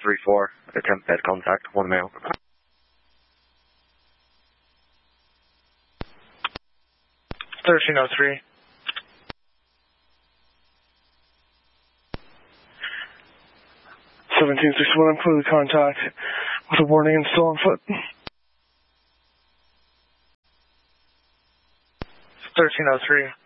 1334, attempt bed contact, 1 male. 1303. 1761, I'm clearly contact with a warning and still on foot. 1303.